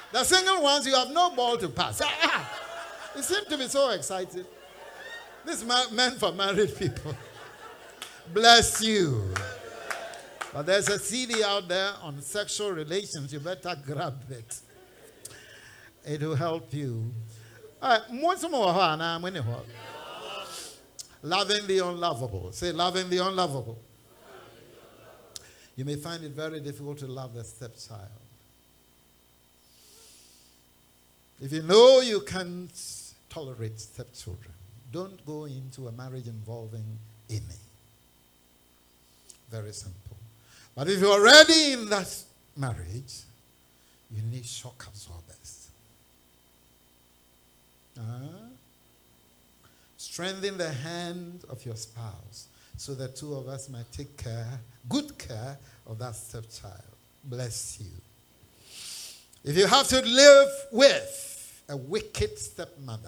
The single ones, you have no ball to pass. You seem to be so excited. This is meant for married people. Bless you. But there's a CD out there on sexual relations. You better grab it. It will help you. Loving the unlovable. Say, loving the unlovable. You may find it very difficult to love the stepchild. If you know you can't tolerate stepchildren, don't go into a marriage involving any. Very simple. But if you're already in that marriage, you need shock absorbers. Strengthen the hand of your spouse so the two of us might take good care of that stepchild. Bless you. If you have to live with a wicked stepmother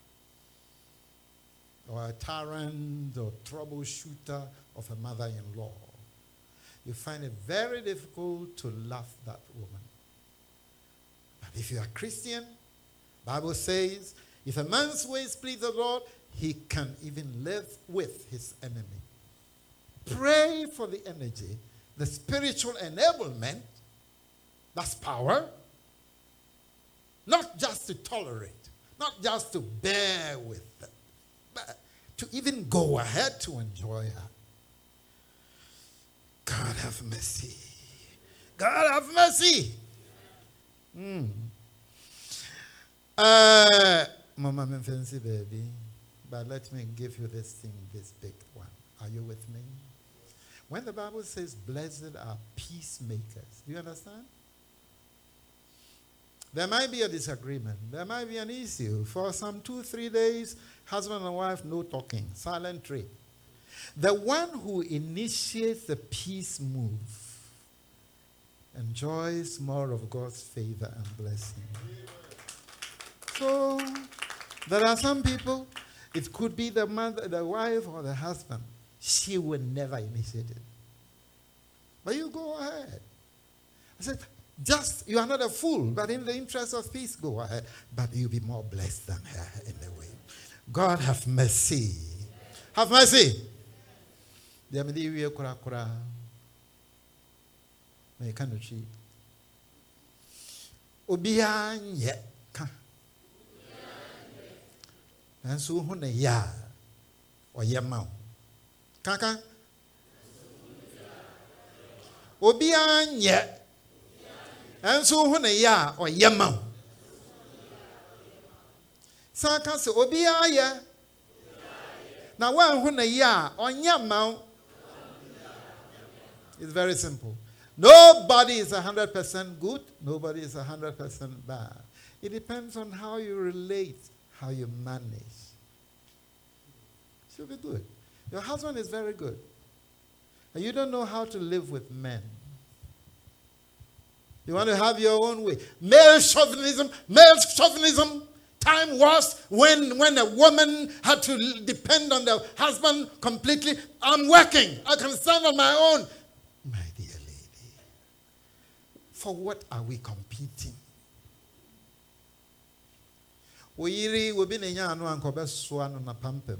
or a tyrant or troubleshooter of a mother-in-law, you find it very difficult to love that woman. But if you are Christian, Bible says, if a man's ways please the Lord, he can even live with his enemy. Pray for the energy, the spiritual enablement, that's power. Not just to tolerate, not just to bear with them, but to even go ahead to enjoy her. God have mercy. God have mercy. Mama, I'm fancy baby, but let me give you this thing, this big one. Are you with me? When the Bible says, blessed are peacemakers, do you understand? There might be a disagreement. There might be an issue. For some 2-3 days, husband and wife, no talking, silent trade. The one who initiates the peace move enjoys more of God's favor and blessing. So, there are some people, it could be the mother, the wife, or the husband. She will never initiate it. But you go ahead. I said, you are not a fool, but in the interest of peace, go ahead. But you'll be more blessed than her in a way. God have mercy. Have mercy. Kaka. And so when a ya or yamma. Sakas Obiaya. Now, when a ya or yamma is very simple. Nobody is 100% good, nobody is 100% bad. It depends on how you relate, how you manage. She'll be good. Your husband is very good. And you don't know how to live with men. You want to have your own way. Male chauvinism. Time was when a woman had to depend on the husband completely. I'm working. I can stand on my own. My dear lady, for what are we competing? We will be in na pampem.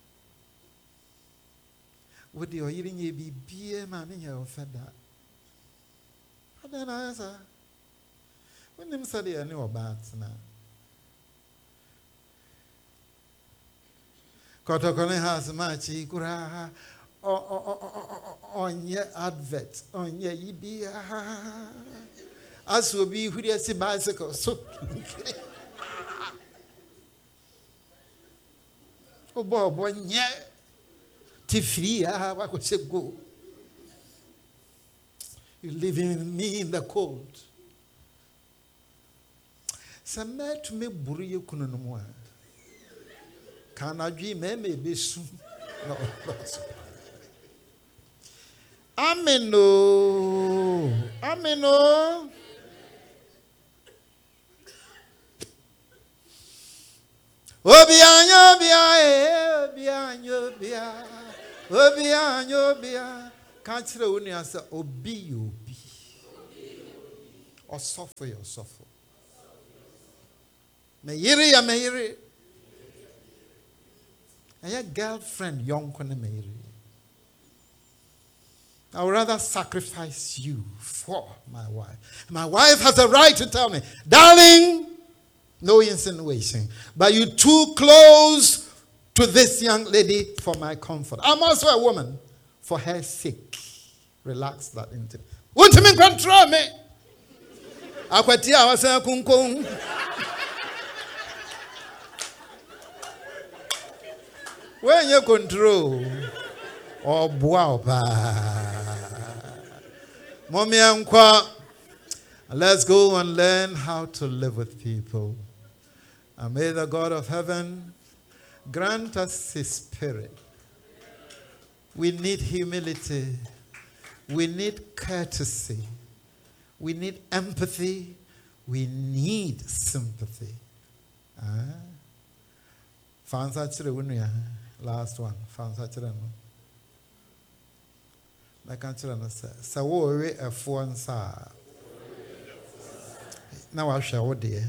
Would you even be beer man in your feather? Then I answer, when them study I know about now. Kotokone has machi kura on your advert on your EB. As will be who they see bicycle so. Oh boy, yeah. Tifria, what could say go? You leaving me in the cold. Some to me buri kununwa. Can I dream maybe soon? No. Ameno. Ameno. Obianyo bia. Can't say when you say obi. Or suffer your suffer. Meyiri ya meyiri. And your girlfriend, young kone meyiri. I would rather sacrifice you for my wife. My wife has a right to tell me, darling, no insinuation, but you're too close to this young lady for my comfort. I'm also a woman. For her sake, relax that into. Won't you control me? Akwatia wasa kunkung. When you control, oh wow, mommy ankwa. Let's go and learn how to live with people. And may the God of heaven grant us His Spirit. We need humility. We need courtesy. We need empathy. We need sympathy. Last one. I can't tell you. So we a phone sa. Now I shall dear.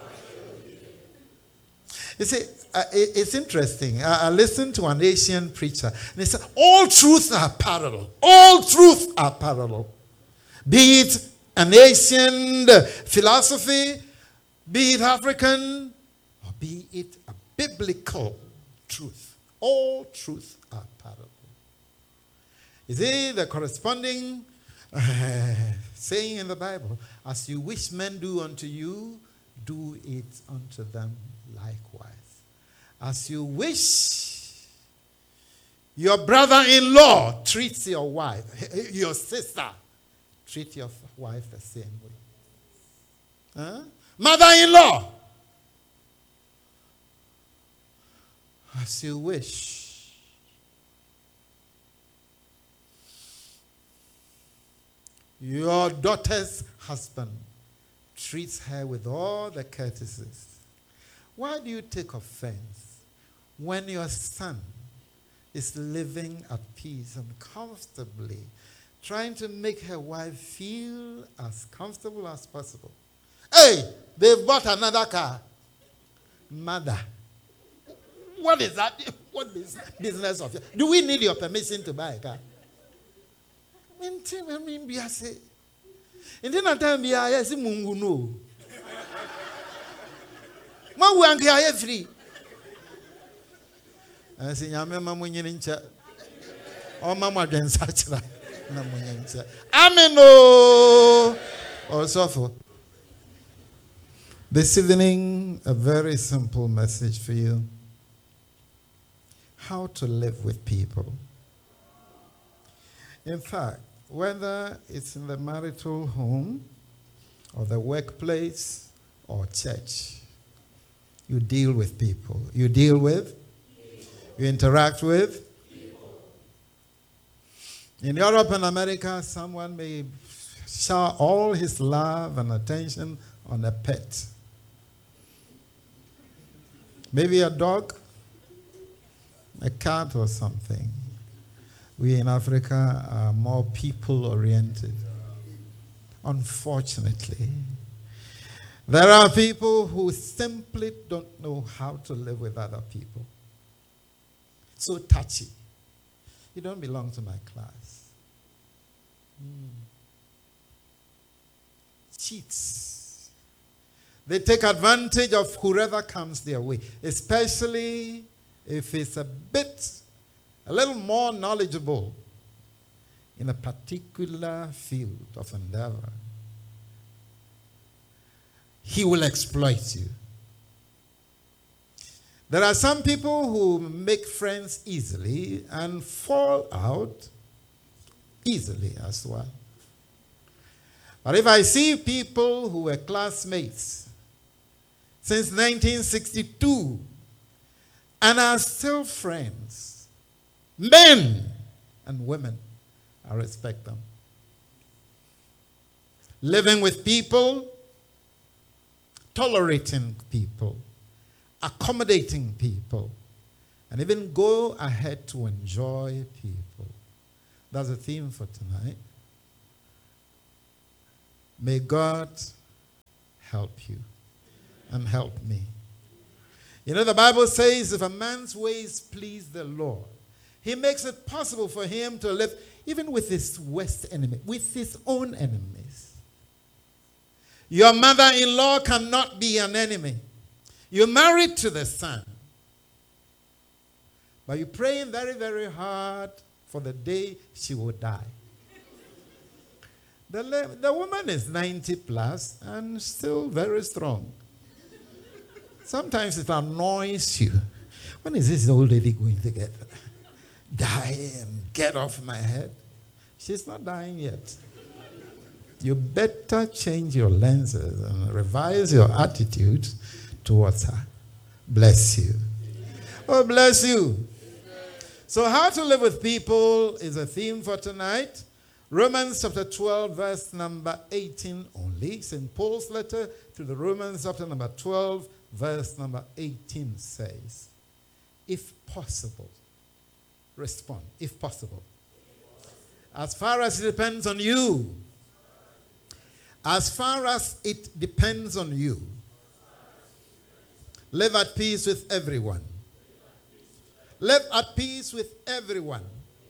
You see, it's interesting. I listened to an Asian preacher, and he said, all truths are parallel. All truths are parallel. Be it an Asian philosophy, be it African, or be it a biblical truth. All truths are parallel. You see, the corresponding saying in the Bible, as you wish men do unto you, do it unto them likewise. As you wish your brother-in-law treats your wife, your sister, treat your wife the same way. Mother-in-law, as you wish. Your daughter's husband treats her with all the courtesies. Why do you take offense when your son is living at peace and comfortably, trying to make her wife feel as comfortable as possible? Hey, they've bought another car. Mother, what is that? What business of yours? Do we need your permission to buy a car? I mean, be say. And then I tell me, I say, Mungu no. Ma wangi aye free. I say, Yame mamunye nincha. O mama densachra na munye nincha. Amen o. Also for this evening, a very simple message for you. How to live with people. In fact, whether it's in the marital home or the workplace or church, you deal with people. You deal with, you interact with. In Europe and America, someone may shower all his love and attention on a pet. Maybe a dog, a cat or something. We in Africa are more people-oriented. Unfortunately, there are people who simply don't know how to live with other people. So touchy. You don't belong to my class. Cheats. They take advantage of whoever comes their way, especially if it's a little more knowledgeable in a particular field of endeavor. He will exploit you. There are some people who make friends easily and fall out easily as well. But if I see people who were classmates since 1962 and are still friends, men and women, I respect them. Living with people, tolerating people, accommodating people, and even go ahead to enjoy people. That's the theme for tonight. May God help you and help me. You know, the Bible says if a man's ways please the Lord, he makes it possible for him to live even with his worst enemy, with his own enemies. Your mother-in-law cannot be an enemy. You're married to the son. But you're praying very, very hard for the day she will die. The woman is 90 plus and still very strong. Sometimes it annoys you. When is this old lady going to die and get off my head? She's not dying yet. You better change your lenses and revise your attitude towards her. Bless you. Oh, bless you. So how to live with people is a theme for tonight. Romans chapter 12, verse number 18 only. St. Paul's letter to the Romans chapter number 12, verse number 18 says, if possible, respond, if possible. As far as it depends on you, as far as it depends on you, live at peace with everyone. Live at peace with everyone.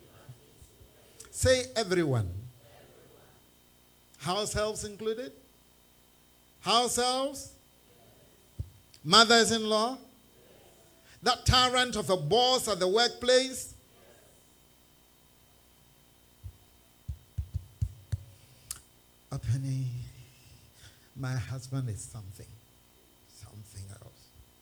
Say everyone. House helps included? House helps? Mothers-in-law? That tyrant of a boss at the workplace? A penny. My husband is something else.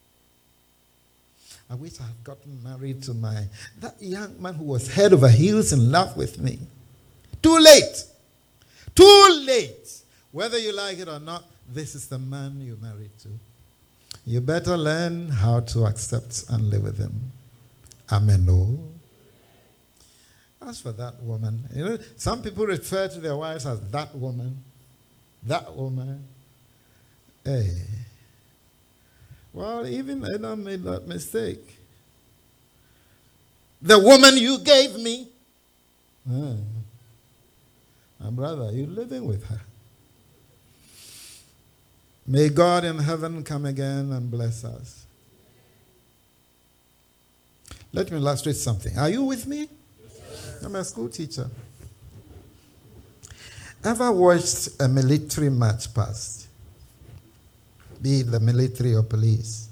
I wish I had gotten married to that young man who was head over heels in love with me. Too late. Too late. Whether you like it or not, this is the man you're married to. You better learn how to accept and live with him. Amen. No. As for that woman, you know, some people refer to their wives as that woman. That woman. Hey. Well, even Adam made that mistake. The woman you gave me. My brother, you're living with her. May God in heaven come again and bless us. Let me illustrate something. Are you with me? Yes, I'm a school teacher. Ever watched a military march past? Be it the military or police.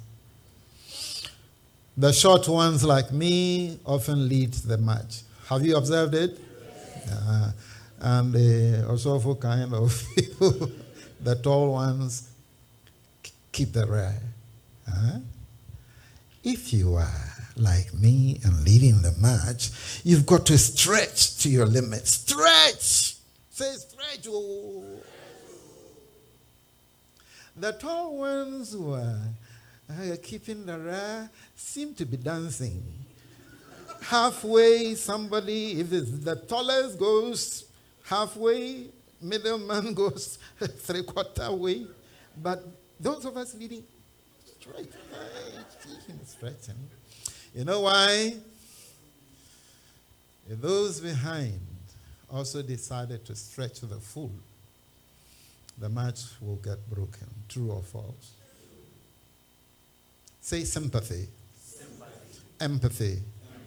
The short ones like me often lead the march. Have you observed it? Yes. And the also for kind of people, the tall ones keep the rear. If you are like me and leading the march, you've got to stretch to your limit. Stretch! Say stretch! Oh. The tall ones who are keeping the rear seem to be dancing. Halfway, somebody, if the tallest goes halfway, middleman goes three-quarter way. But those of us leading straight, stretching. You know why? If those behind also decided to stretch to the full, the match will get broken. True or false? Say sympathy. Empathy.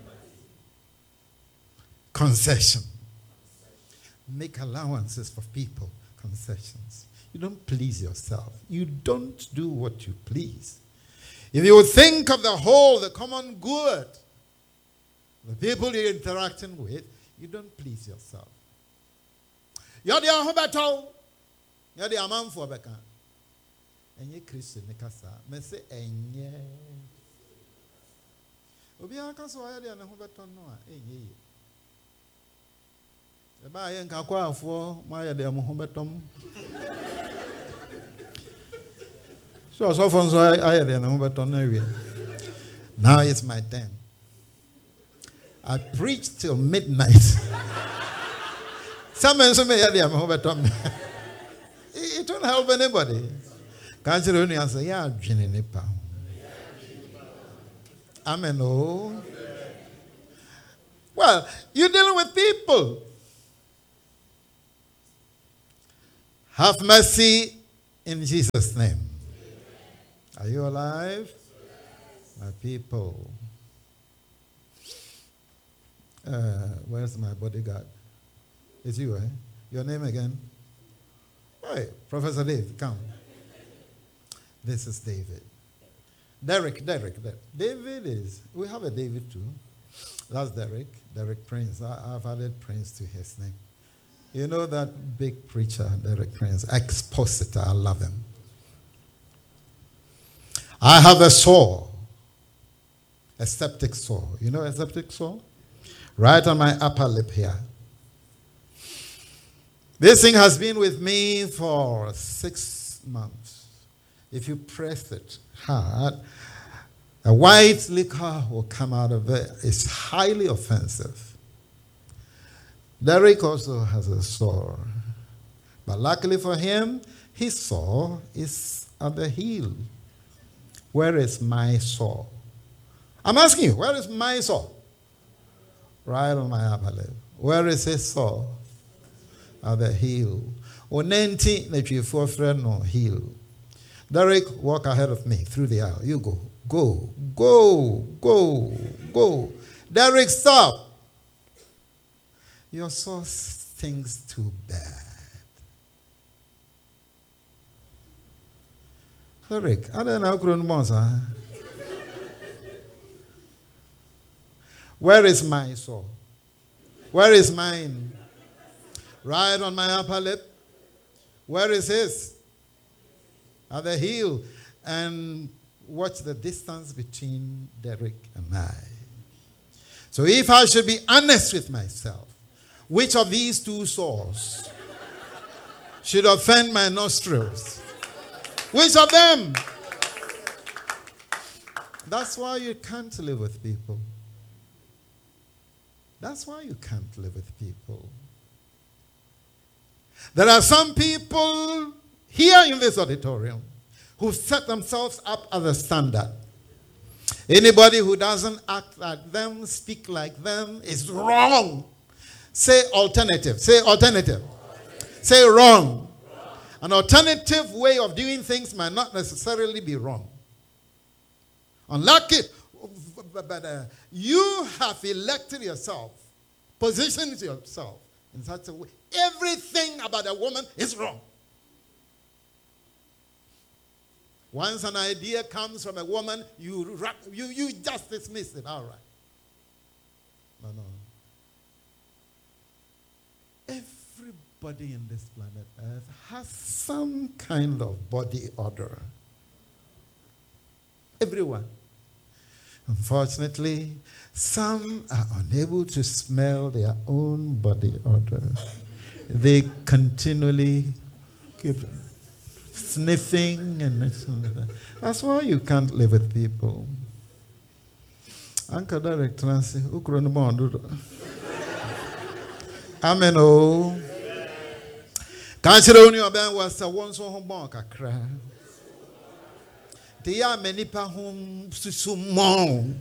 Concession. Make allowances for people. Concessions. You don't please yourself. You don't do what you please. If you think of the whole, the common good, the people you're interacting with, you don't please yourself. You're the ahobato. You're the aman for beka. And you Christian nikasa. Me say enye. Obi akaso aye the ahobato no a enye. Eba ye nka kwa afo ma ye the ahobatom. So I now it's my turn. I preached till midnight. Someone it won't help anybody. Can't you only answer? Yeah, amen. Oh. Well, you're dealing with people. Have mercy in Jesus' name. Are you alive? My people. Where's my bodyguard? It's you, eh? Your name again? Hey, Professor Dave, come. This is David. Derek. David is, we have a David too. That's Derek Prince. I've added Prince to his name. You know that big preacher, Derek Prince, expositor, I love him. I have a sore, a septic sore. You know a septic sore? Right on my upper lip here. This thing has been with me for 6 months. If you press it hard, a white liquor will come out of it. It's highly offensive. Derek also has a sore. But luckily for him, his sore is at the heel. Where is my sore? I'm asking you, where is my sore? Right on my upper lip. Where is his sore? At the heel. Onenti nechifu friend no heel. Derek, walk ahead of me through the aisle. You go. Go. Derek, stop. Your sore stings too bad. Derek, I don't know. Where is my sore? Where is mine? Right on my upper lip. Where is his? At the heel. And watch the distance between Derek and I. So if I should be honest with myself, which of these two sores should offend my nostrils? Which of them? That's why you can't live with people. That's why you can't live with people. There are some people here in this auditorium who set themselves up as a standard. Anybody who doesn't act like them, speak like them, is wrong. Say alternative. Say alternative. Say wrong. An alternative way of doing things might not necessarily be wrong. Unlucky, but you have elected yourself, positioned yourself in such a way. Everything about a woman is wrong. Once an idea comes from a woman, you just dismiss it. All right. No. Everybody in this planet Earth has some kind of body odor. Everyone. Unfortunately, some are unable to smell their own body odor. They continually keep sniffing and that's why you can't live with people. Uncle Derek Nancy, Amen. Oh, consider your band was a one so home cry. They are many home to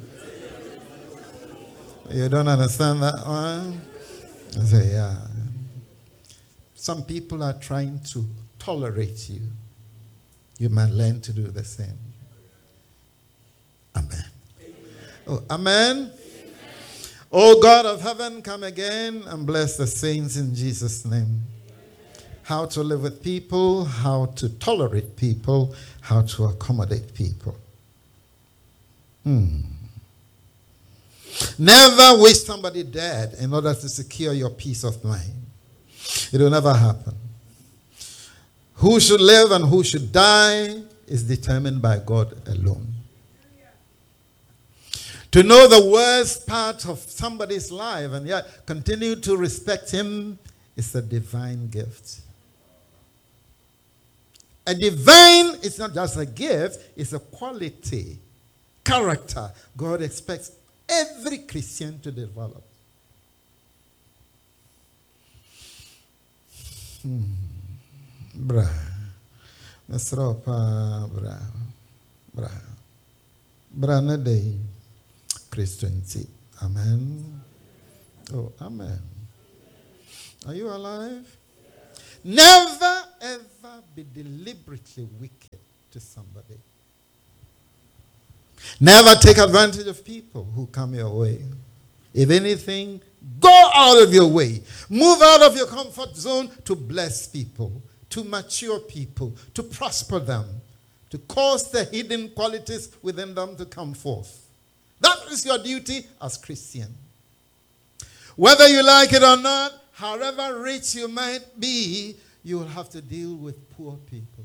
You don't understand that one? I say, yeah. Some people are trying to tolerate you. You might learn to do the same. Amen. Oh, amen. Oh, God of heaven, come again and bless the saints in Jesus' name. How to live with people, how to tolerate people, how to accommodate people. Never wish somebody dead in order to secure your peace of mind. It will never happen. Who should live and who should die is determined by God alone. To know the worst part of somebody's life and yet continue to respect him is a divine gift. A divine is not just a gift, it's a quality, character God expects every Christian to develop. Bra. Nasropa bra. Bra na day. Christianity. Amen. Oh, amen. Are you alive? Never ever be deliberately wicked to somebody. Never take advantage of people who come your way. If anything, go out of your way. Move out of your comfort zone to bless people, to mature people, to prosper them, to cause the hidden qualities within them to come forth. That is your duty as Christian. Whether you like it or not, however rich you might be, you will have to deal with poor people.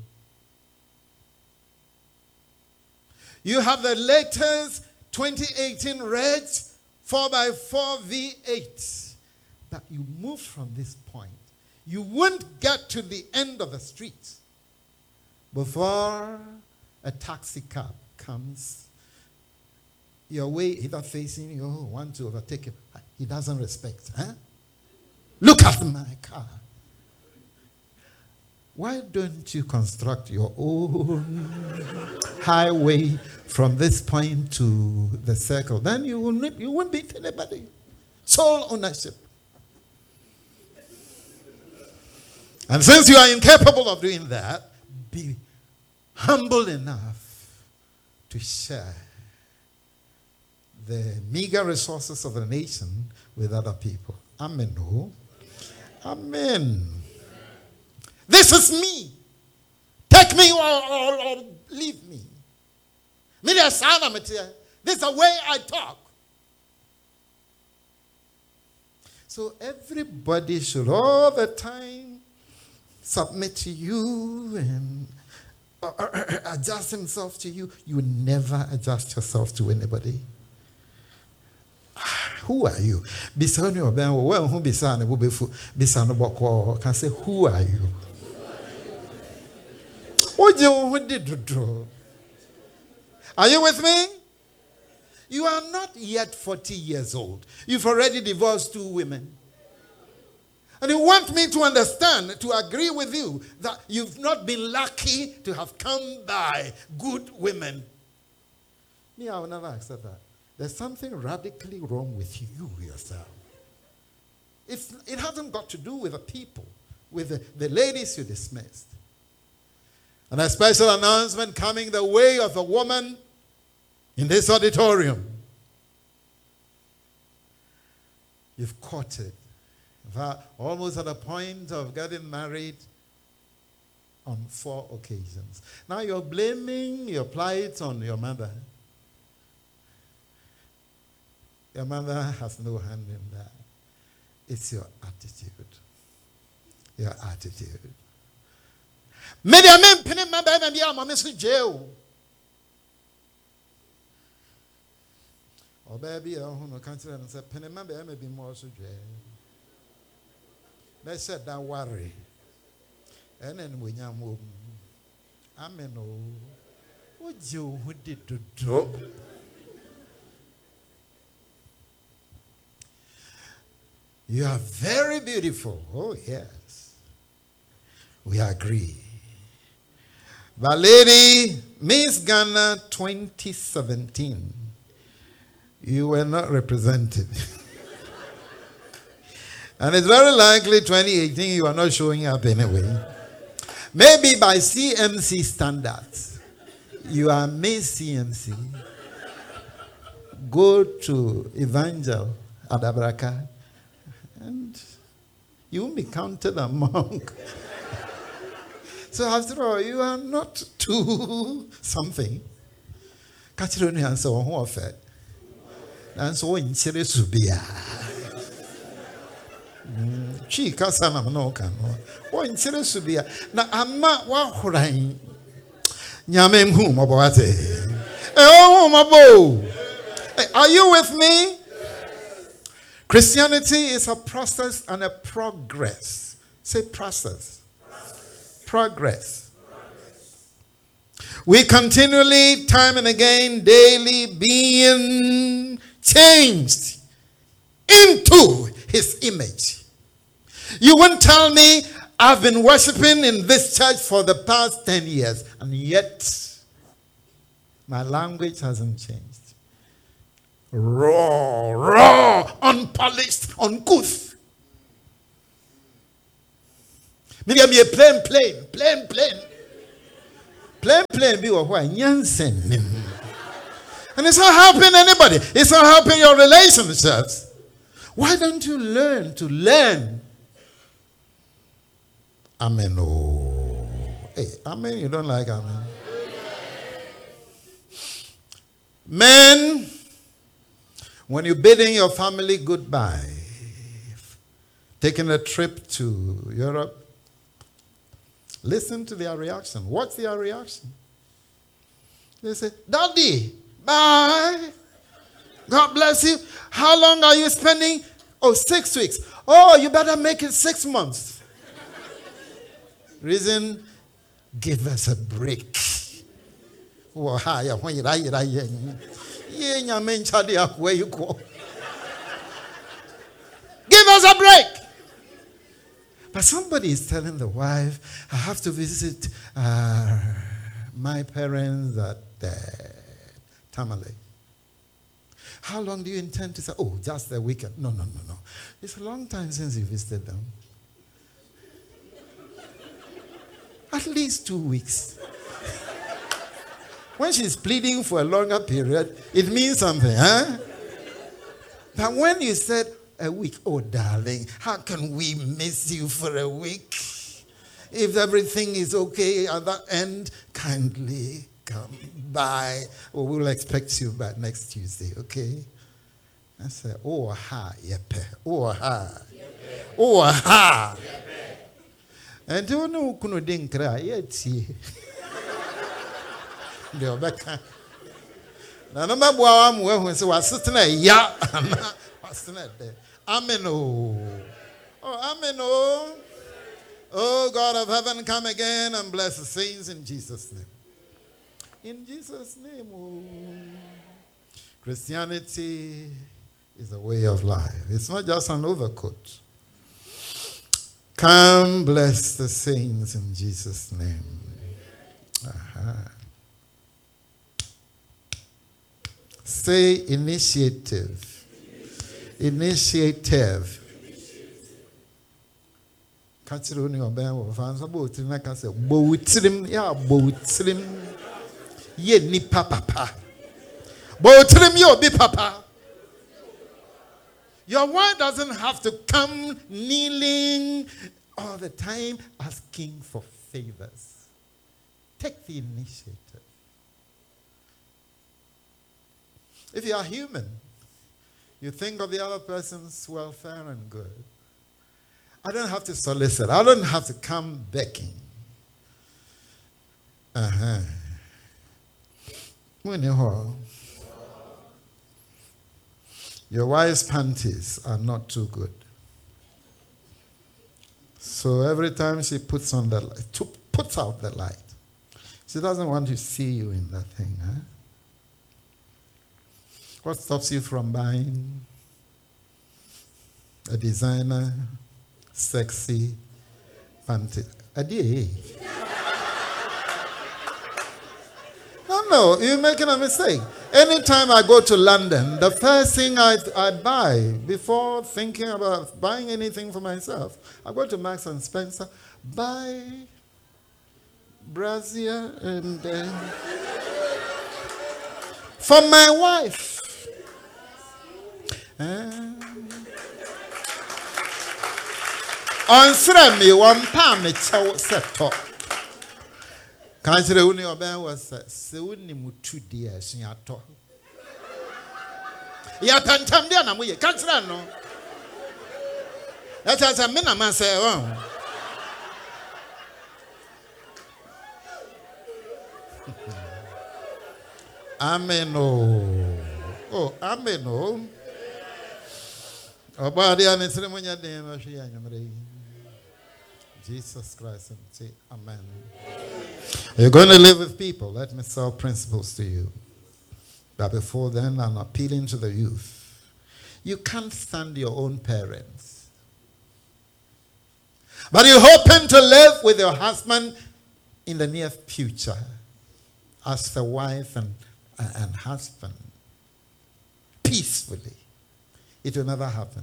You have the latest 2018 Reg 4x4 V8. That you move from this point. You won't get to the end of the street before a taxi cab comes your way, either facing you or want to overtake you. He doesn't respect. Huh? Look at my car. Why don't you construct your own highway from this point to the circle? Then you won't beat anybody. Sole ownership. And since you are incapable of doing that, be humble enough to share the meager resources of the nation with other people. Amen. Oh. Amen. This is me. Take me or leave me. This is the way I talk. So everybody should all the time submit to you and adjust himself to you. You never adjust yourself to anybody. Who are you? Can say, who are you? Are you with me? You are not yet 40 years old. You've already divorced 2 women. And you want me to understand, to agree with you, that you've not been lucky to have come by good women. Me, I will never accept that. There's something radically wrong with you yourself. It hasn't got to do with the people, with the ladies you dismissed. And a special announcement coming the way of a woman in this auditorium. You've courted. Almost at the point of getting married on 4 occasions. Now you're blaming your plight on your mother. Your mother has no hand in that. It's your attitude. Your attitude. Many a men penny my baby and the arm, Mr. Jail. Oh, baby, I don't consider and say, penny my baby may be more so jail. They said, don't worry. And then when you move, amen. What you did to drop? You are very beautiful. Oh, yes. We agree. But lady, Miss Ghana 2017, you were not represented. And it's very likely 2018 you are not showing up anyway. Maybe by CMC standards, you are Miss CMC. Go to Evangel Adabraka and you won't be counted among. So after all, you are not too something. Catch the answer on who offered. And so in serious subia. She kasana no can. Oh, in serious subia. Now I'm not one Nyame whom about it. Oh, my boy. Are you with me? Christianity is a process and a progress. Say process. Progress. We continually, time and again, daily being changed into his image. You won't tell me I've been worshiping in this church for the past 10 years and yet my language hasn't changed. Raw, unpolished, uncouth. Maybe I'm a plain. Plain, be what Nyansen. And it's not helping anybody. It's not helping your relationships. Why don't you learn to learn? Amen. Oh. Hey, amen. You don't like amen? Men, when you're bidding your family goodbye, taking a trip to Europe, listen to their reaction. What's their reaction? They say, Daddy, bye. God bless you. How long are you spending? Oh, 6 weeks. Oh, you better make it 6 months. Reason, give us a break. Give us a break. But somebody is telling the wife, I have to visit my parents at Tamale. How long do you intend to say? Oh, just a weekend. No. It's a long time since you visited them. At least 2 weeks. When she's pleading for a longer period, it means something, huh? But when you said a week, oh darling, how can we miss you for a week? If everything is okay at that end, kindly come by. Or we'll expect you by next Tuesday, okay? I said, oh ha, yepe. Oh ha. Oh ha. And you know, kuno dinkra, yeti. The Obeka. Now, no matter what I'm wearing, so I sit in a ya. Amen. Oh, amen. Oh, God of heaven, come again and bless the saints in Jesus' name. In Jesus' name, oh. Christianity is a way of life. It's not just an overcoat. Come bless the saints in Jesus' name. Say initiative. Initiative. Catch it on your band. Fans about it. Like I said, boutrim, yeah, boutrim. Ye ni papa. Boutrim yo be papa. Your wife doesn't have to come kneeling all the time asking for favors. Take the initiative. If you are human, you think of the other person's welfare and good. I don't have to solicit. I don't have to come begging. Your wife's panties are not too good. So every time she puts on the light, puts out the light, she doesn't want to see you in that thing, huh? What stops you from buying a designer, sexy panty? A day. No, you're making a mistake. Anytime I go to London, the first thing I buy before thinking about buying anything for myself, I go to Marks and Spencer, buy brassiere and for my wife. On me one palm set up. Can't you only obey was so mutu dear, Sinato? Yatantamdiana, we can't no. That's as a minimum say, oh. Amen. Oh, amen. Oh, body and ceremony name. Jesus Christ and say amen. You're going to live with people. Let me sell principles to you. But before then, I'm appealing to the youth. You can't stand your own parents. But you're hoping to live with your husband in the near future as the wife and husband peacefully. It will never happen.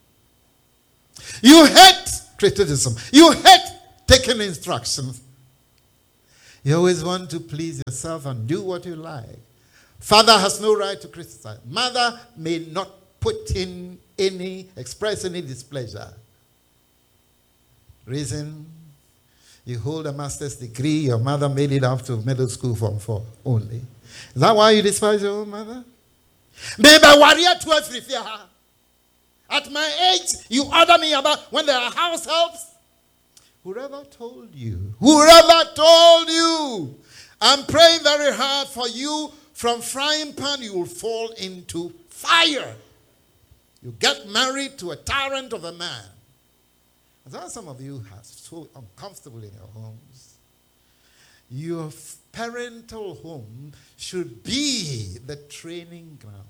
You hate criticism. You hate taking instructions. You always want to please yourself and do what you like. Father has no right to criticize. Mother may not express any displeasure. Reason, you hold a master's degree, your mother made it up to middle school Form 4 only. Is that why you despise your own mother? Maybe warrior 12 refer her. At my age, you order me about when there are house helps. Whoever told you, I'm praying very hard for you. From frying pan, you will fall into fire. You get married to a tyrant of a man. That's some of you are so uncomfortable in your homes. Your parental home should be the training grounds.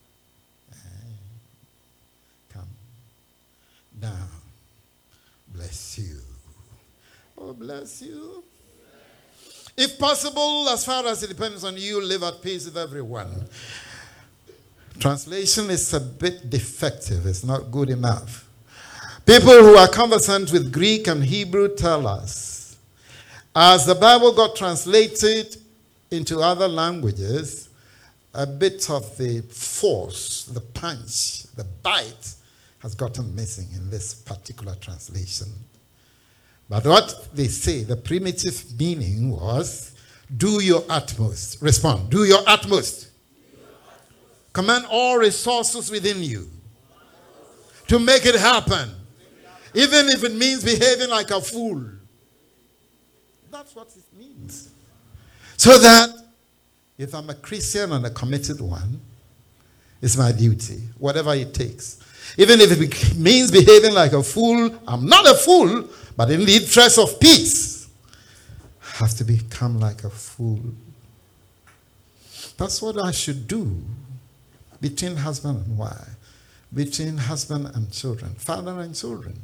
Come down. Bless you. Oh, bless you. If possible, as far as it depends on you, live at peace with everyone. Translation is a bit defective. It's not good enough. People who are conversant with Greek and Hebrew tell us, as the Bible got translated into other languages, a bit of the force, the punch, the bite has gotten missing in this particular translation. But what they say, the primitive meaning was, do your utmost. Respond. Do your utmost. Command all resources within you to make it happen. Even if it means behaving like a fool. That's what it means. So that if I'm a Christian and a committed one, it's my duty, whatever it takes. Even if it means behaving like a fool, I'm not a fool, but in the interest of peace, I have to become like a fool. That's what I should do between husband and wife, between husband and children, father and children.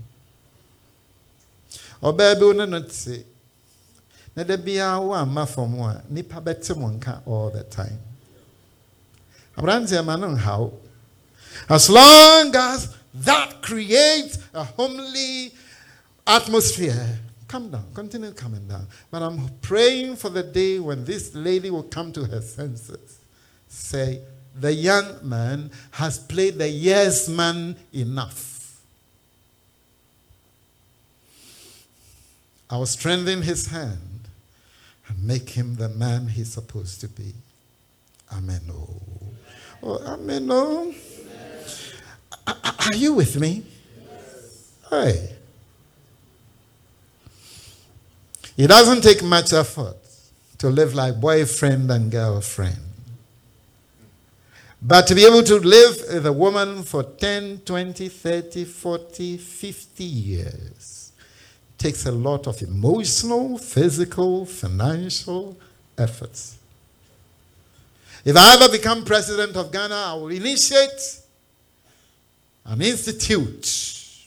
Or baby, not say, "Nede biya wa ma from one, nipa bete monka all the time." Abranze manon how. As long as that creates a homely atmosphere, come down, continue coming down. But I'm praying for the day when this lady will come to her senses. Say, the young man has played the yes man enough. I will strengthen his hand and make him the man he's supposed to be. Amen. Oh, amen. Oh. Are you with me? Yes. Hey. It doesn't take much effort to live like boyfriend and girlfriend. But to be able to live with a woman for 10, 20, 30, 40, 50 years takes a lot of emotional, physical, financial efforts. If I ever become president of Ghana, I will initiate an institute,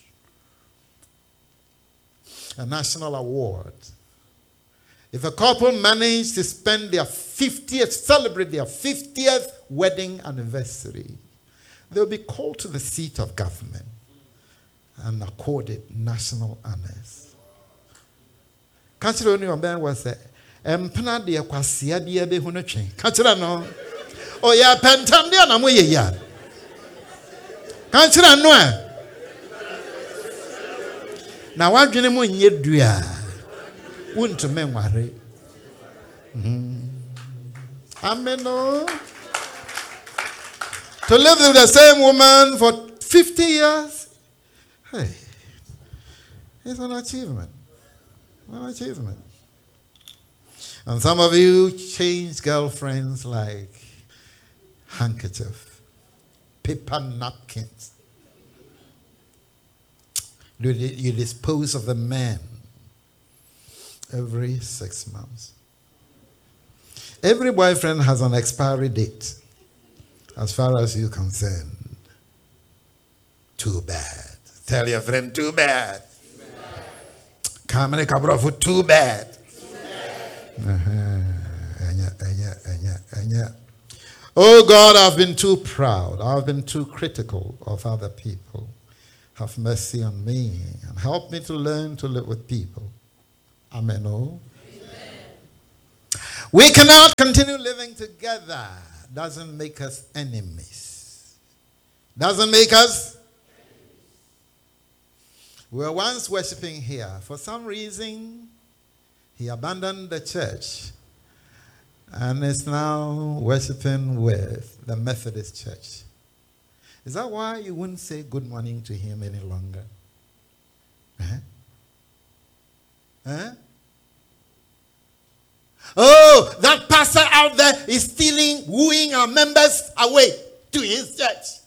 a national award. If a couple manage to spend their 50th, celebrate their 50th wedding anniversary, they'll be called to the seat of government and accorded national honors. Kachira oni oben was empena de kwasia de be hu no twen. Kachira no. O ya pentam de na mo ye ya. Kachira no a. Na wadwene mo nye dua. Wuntu menware. Amen. To live with the same woman for 50 years, hey, it's an achievement. An achievement. And some of you change girlfriends like handkerchief, paper napkins. You dispose of the man every 6 months. Every boyfriend has an expiry date, as far as you're concerned. Too bad. Tell your friend, too bad. Come and come for too bad. Oh God, I've been too proud. I've been too critical of other people. Have mercy on me and help me to learn to live with people. Amen. Oh. We cannot continue living together doesn't make us enemies. Doesn't make us. We were once worshiping here. For some reason, he abandoned the church and is now worshiping with the Methodist Church. Is that why you wouldn't say good morning to him any longer? Oh, that pastor out there is stealing, wooing our members away to his church.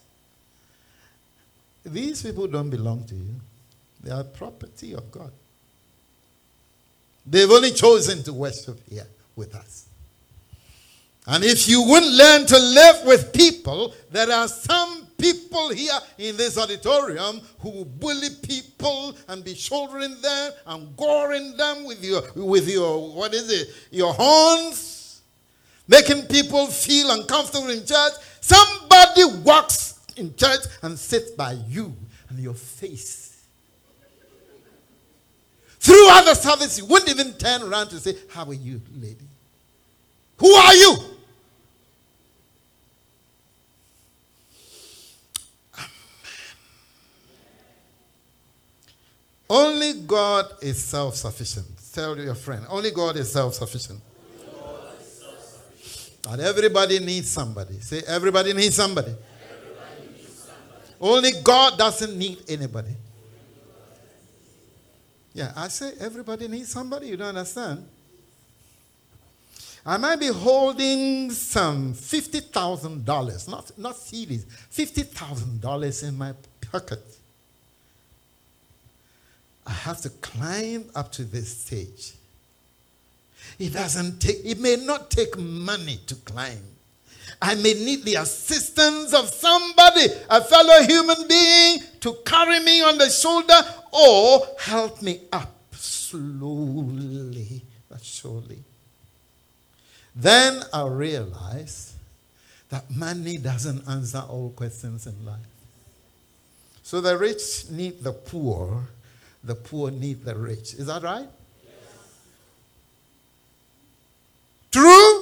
These people don't belong to you. They are property of God. They've only chosen to worship here with us. And if you wouldn't learn to live with people, there are some people here in this auditorium who will bully people and be shouldering them and goring them with your what is it, your horns, making people feel uncomfortable in church. Somebody walks in church and sits by you and your face. Throughout the service, you wouldn't even turn around to say, "How are you, lady? Who are you?" Only God is self-sufficient. Tell your friend, only God is self-sufficient. And everybody needs somebody. Say, everybody needs somebody. Only God doesn't need anybody. Yeah, I say everybody needs somebody. You don't understand? I might be holding some $50,000, not CDs, $50,000 in my pocket. I have to climb up to this stage. It may not take money to climb. I may need the assistance of somebody, a fellow human being, to carry me on the shoulder or help me up slowly but surely. Then I'll realize that money doesn't answer all questions in life. So the rich need the poor need the rich. Is that right? Yes. True?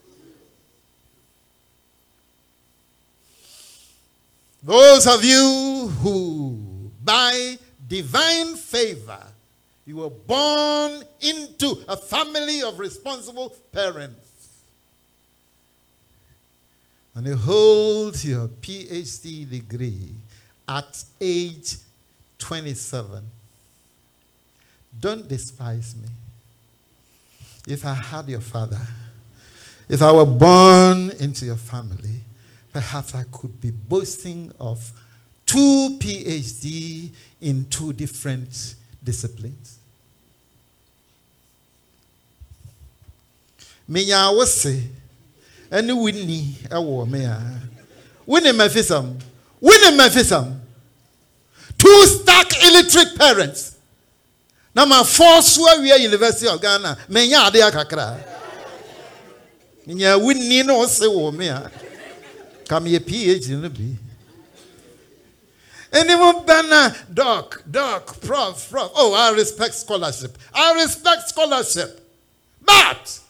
Those of you who, by divine favor, you were born into a family of responsible parents, and you hold your PhD degree at age 27, don't despise me. If I had your father, if I were born into your family, perhaps I could be boasting of 2 PhD in 2 different disciplines. Menya wose ene winni ewo me a. Winni mafisam. 2 stark illiterate parents. Na ma force we University of Ghana. Menya ade akakra. Menya winni no se wo me a. Come ye PhD no be. Anyone banner, doc, prof. Oh, I respect scholarship. But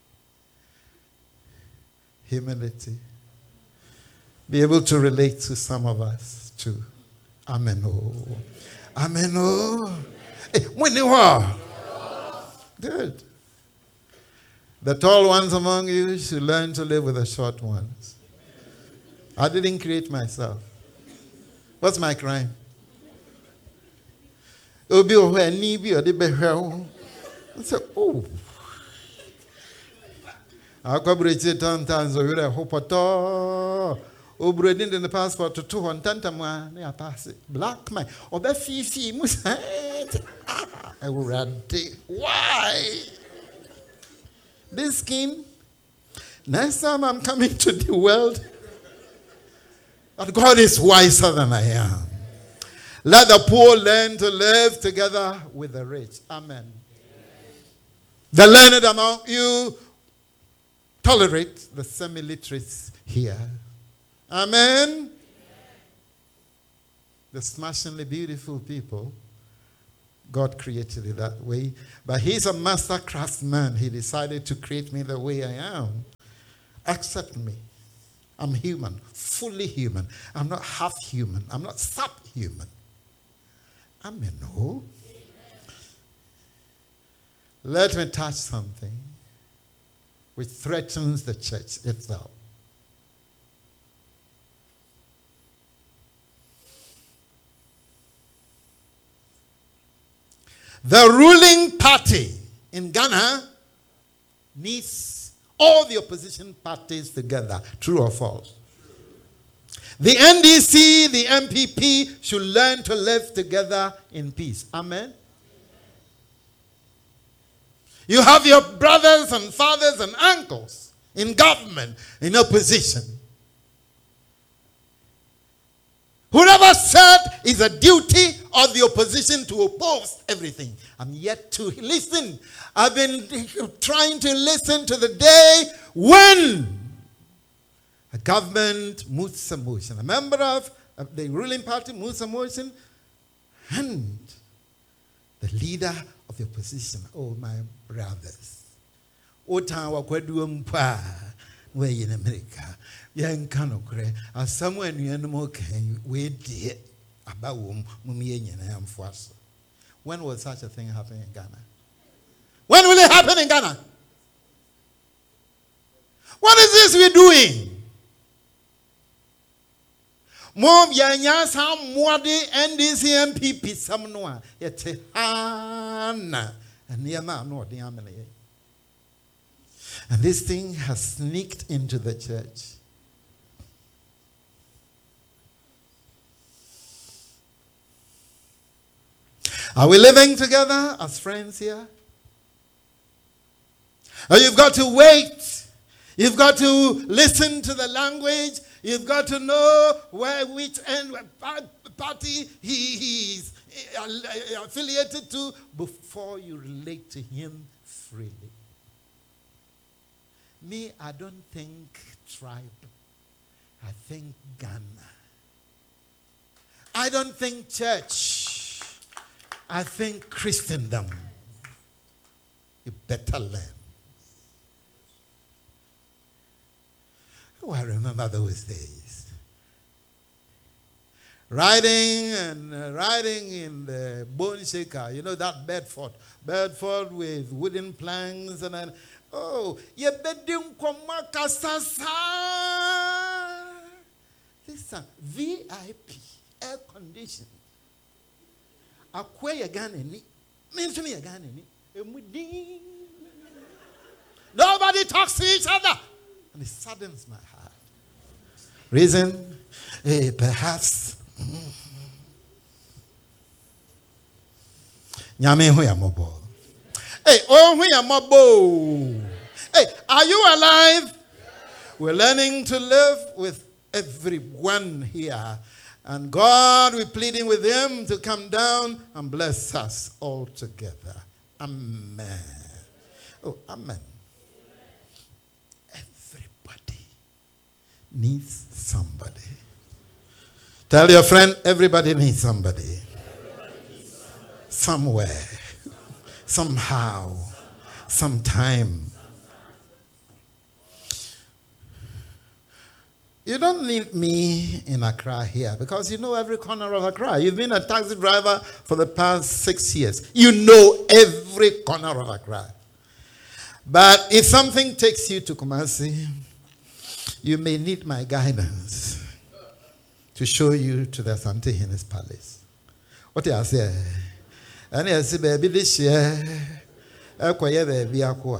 humility. Be able to relate to some of us too. Amen. Oh. Hey, when you are good. The tall ones among you should learn to live with the short ones. I didn't create myself. What's my crime? I said, oh. I collaborate 10 times over there. Hope at all. Obredin in the passport to 200 I pass it. Black man. Or that fifi must I will why? This skin. Next time I'm coming to the world. But God is wiser than I am. Let the poor learn to live together with the rich. Amen. The learned among you tolerate the semi-literates here. Amen. The smashingly beautiful people, God created it that way. But He's a master craftsman. He decided to create me the way I am. Accept me. I'm human, fully human. I'm not half human. I'm not subhuman. Amen. No. Let me touch something which threatens the church itself. The ruling party in Ghana needs all the opposition parties together. True or false? The NDC, the MPP should learn to live together in peace. Amen? You have your brothers and fathers and uncles in government, in opposition. Whoever said is a duty of the opposition to oppose everything. I'm yet to listen. I've been trying to listen to the day when a government moves a motion. A member of the ruling party moves a motion, and the leader of the opposition, oh my brothers, Otawa Kweduumpa, we're in America. Young Kanokre, as someone you know can wait about Mumien for us. When will such a thing happen in Ghana? When will it happen in Ghana? What is this we're doing? Mom Yanya Sam Mwadi NDC MPP Samnoa Yete Hana and Yama no Diamele. And this thing has sneaked into the church. Are we living together as friends here? Or you've got to wait. You've got to listen to the language. You've got to know which party he is affiliated to before you relate to him freely. Me, I don't think tribe. I think Ghana. I don't think church. I think Christendom. You better learn. Oh, I remember those days. Riding in the bone shaker. You know that Bedford with wooden planks and then, oh, you bedroom komakasasa. Listen, VIP, air conditioned. Akwe Ghana ni, means me Ghana ni. Nobody talks to each other, and it saddens my heart. Reason, perhaps. Nyame hu ya mobo. Hey, oh hu ya mobo. Hey, are you alive? We're learning to live with everyone here. And God, we're pleading with him to come down and bless us all together. Amen. Oh, amen. Everybody needs somebody. Tell your friend, everybody needs somebody. Somewhere, somehow, sometime. You don't need me in Accra here because you know every corner of Accra. You've been a taxi driver for the past 6 years. You know every corner of Accra. But if something takes you to Kumasi, you may need my guidance to show you to the Asante Hines Palace. What do I say? And I say, baby, this year, especially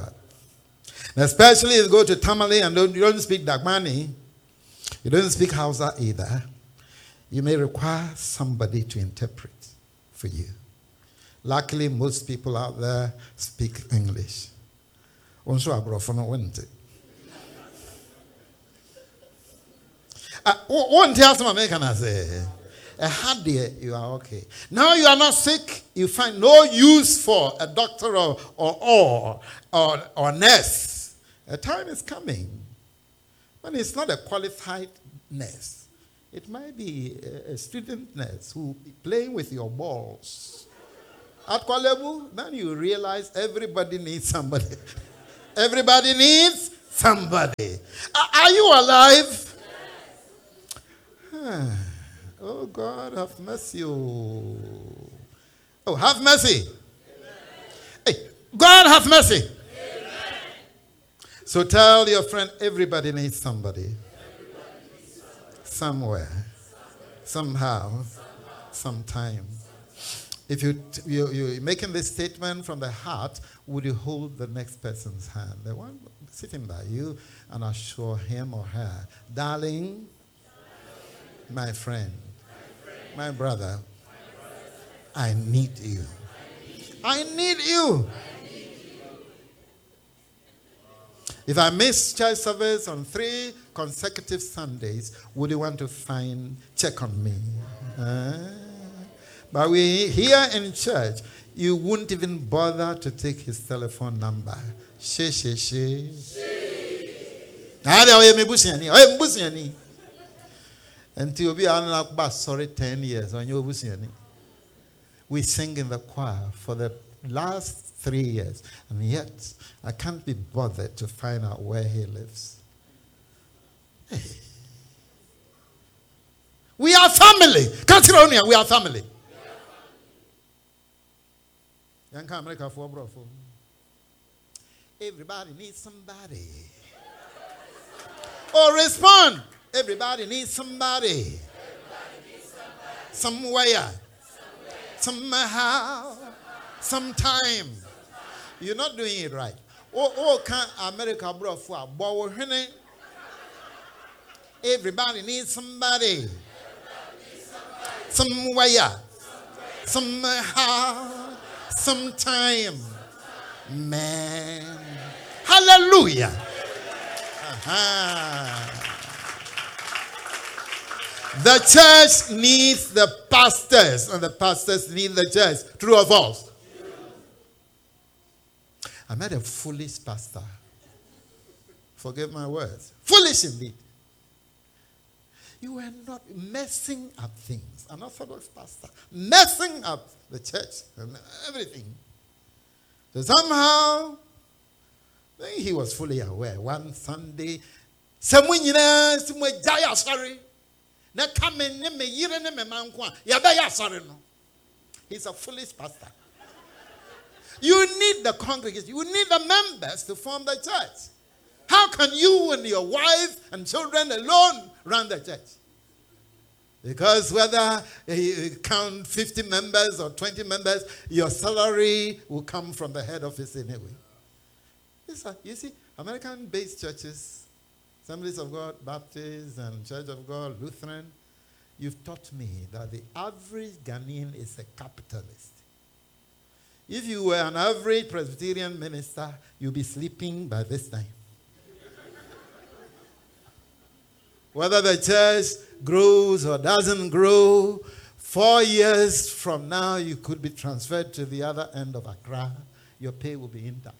if you go to Tamale and you don't speak Dagmani, you don't speak Hausa either, you may require somebody to interpret for you. Luckily, most people out there speak English. One tell some American I say, a hard day, you are okay. Now you are not sick, you find no use for a doctor or nurse. A time is coming when it's not a qualified nurse. It might be a student nurse who will be playing with your balls. At what level? Then you realize everybody needs somebody. Everybody needs somebody. Are you alive? Oh, God, have mercy. Oh, have mercy. Hey, God, have mercy. So tell your friend, everybody needs somebody. Somewhere. Somehow. Sometime. If you're making this statement from the heart, would you hold the next person's hand? The one sitting by you, and assure him or her, darling, my friend, my brother, I need you. I need you. If I miss church service on 3 consecutive Sundays, would you want to check on me? But we here in church, you wouldn't even bother to take his telephone number. She. Until you be sorry 10 years on your busiani. We sing in the choir for the last 3 years, and yet I can't be bothered to find out where he lives. Hey. We are family. We are family. Everybody needs somebody. Oh, respond. Everybody needs somebody. Somewhere. Somehow. Sometime. You're not doing it right. Oh, can't America bro for everybody needs somebody. Somewhere. Somehow. Sometime. Man. Hallelujah. The church needs the pastors, and the pastors need the church. True or false? I met a foolish pastor. Forgive my words. Foolish indeed. You were not messing up things. An Orthodox pastor messing up the church and everything. So somehow, he was fully aware. One Sunday, sorry. He's a foolish pastor. You need the congregation. You need the members to form the church. How can you and your wife and children alone run the church? Because whether you count 50 members or 20 members, your salary will come from the head office anyway. You see, American-based churches, Assemblies of God, Baptist, and Church of God, Lutheran, you've taught me that the average Ghanaian is a capitalist. If you were an average Presbyterian minister, you'll be sleeping by this time. Whether the church grows or doesn't grow, 4 years from now, you could be transferred to the other end of Accra. Your pay will be intact.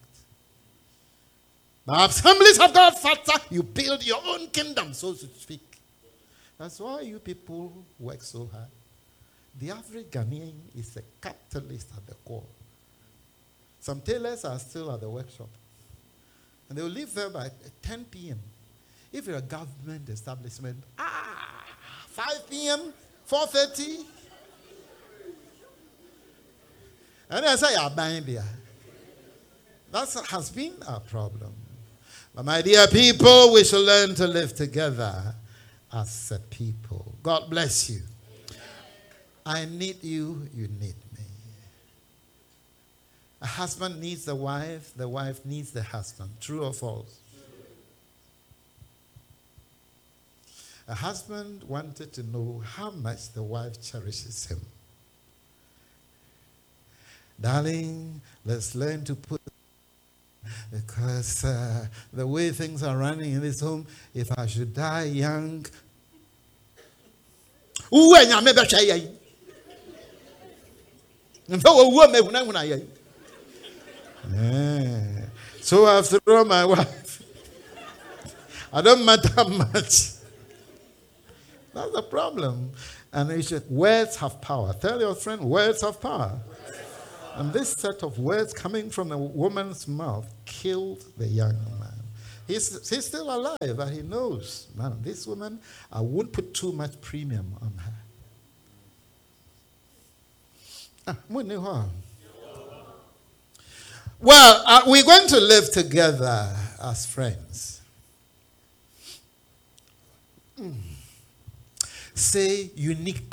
But Assemblies of God, Father, you build your own kingdom, so to speak. That's why you people work so hard. The average Ghanaian is a capitalist at the core. Some tailors are still at the workshop. And they will leave there by 10 p.m. If you're a government establishment, 5 p.m., 4:30. And I say, I'm buying there. That has been our problem. But my dear people, we should learn to live together as a people. God bless you. I need you, you need me. A husband needs the wife needs the husband. True or false? A husband wanted to know how much the wife cherishes him. Darling, let's learn to put, because the way things are running in this home, if I should die young, so after all, my wife, I don't matter much. That's the problem. And words have power. Tell your friend, words have power. And this set of words coming from a woman's mouth killed the young man. He's still alive, but he knows, man, this woman, I won't put too much premium on her. Well, we're going to live together as friends. Say unique.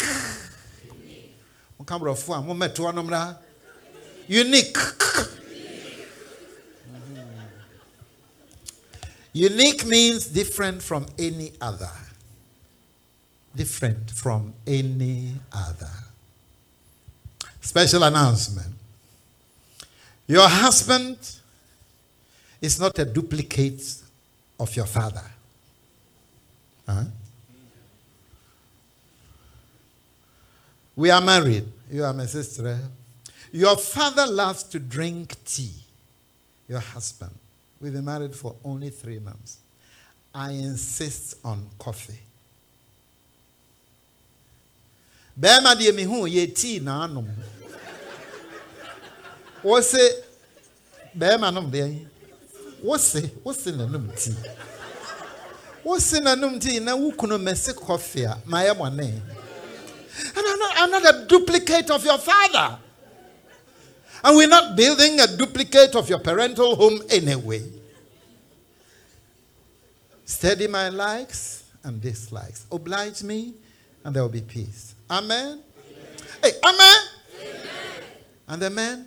Unique. Unique means different from any other. Different from any other. Special announcement. Your husband is not a duplicate of your father. Huh? We are married. You are my sister. Your father loves to drink tea. Your husband. We've been married for only 3 months. I insist on coffee. Bema die mi hu ye tea na anom. Wose bema nom de. Wose na nom tea. Wose na nom tea na wukuno mese coffee a ma ye bone. And I'm not a duplicate of your father. And we're not building a duplicate of your parental home anyway. Steady my likes and dislikes. Oblige me and there will be peace. Amen? Hey, amen? And the man?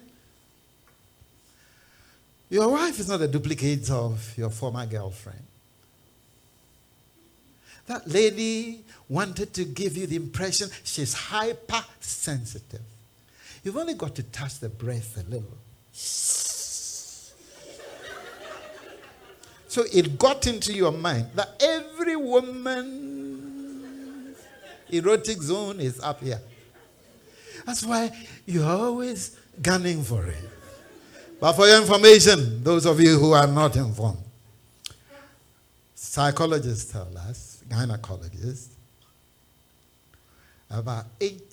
Your wife is not a duplicate of your former girlfriend. That lady wanted to give you the impression she's hypersensitive. You've only got to touch the breast a little. So it got into your mind that every woman's erotic zone is up here. That's why you're always gunning for it. But for your information, those of you who are not informed, psychologists tell us, gynecologists, about 8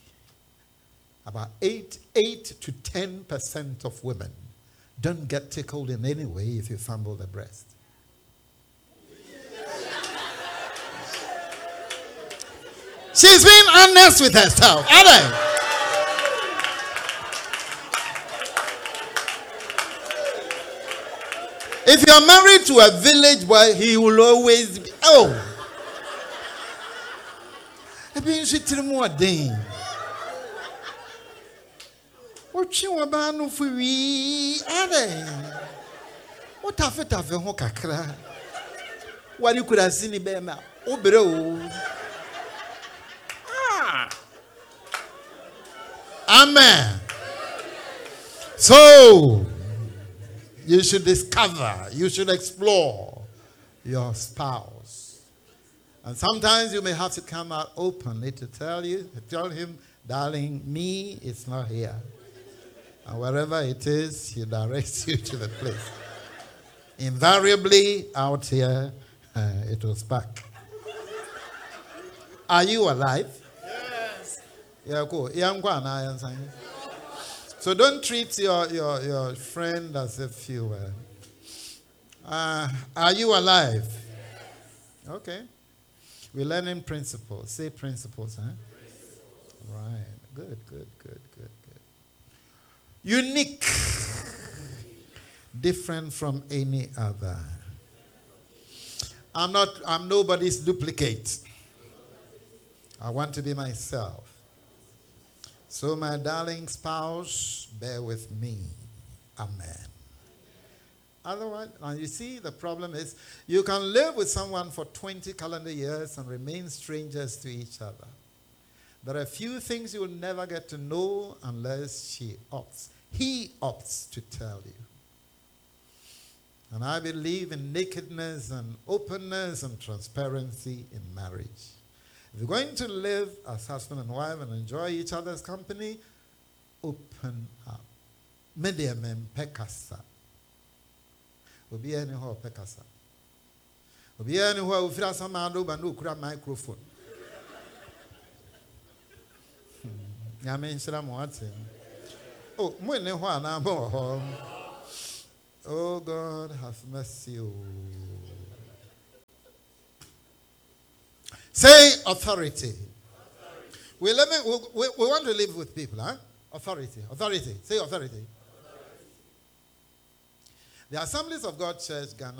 to 10% of women don't get tickled in any way if you fumble the breast. She's being honest with herself, Adam. If you're married to a village boy, he will always be, what you about no for we what have it of a hokakra? What you could have seen Bema? Oh, bro. Amen. So, you should discover, you should explore your spouse. And sometimes you may have to come out openly to tell him, darling, me, it's not here. And wherever it is, he directs you to the place. Invariably, out here, it was back. Are you alive? Yes. Yeah, cool. So don't treat your friend as if you were. Are you alive? Okay. We're learning principles. Say principles, huh? Right. Good. Unique. Different from any other. I'm nobody's duplicate. I want to be myself. So my darling spouse, bear with me. Amen. Otherwise, and you see, the problem is you can live with someone for 20 calendar years and remain strangers to each other. There are a few things you will never get to know unless he opts to tell you. And I believe in nakedness and openness and transparency in marriage. If you're going to live as husband and wife and enjoy each other's company, open up. Medium pekasa. Obi any ho pekasa. Obi any ho ufira sama ando ba no kura microphone. Nyame nshira mo ate. Oh, mo ne ho ana mo ho. Oh God, have mercy. Oh. Say authority. We want to live with people, huh? Authority. Authority. Say authority. The Assemblies of God Church, Ghana.